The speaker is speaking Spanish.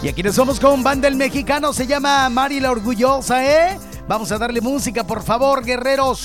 Y aquí nos somos con Banda El Mexicano, se llama Mari la Orgullosa, ¿eh? Vamos a darle música, por favor, guerreros.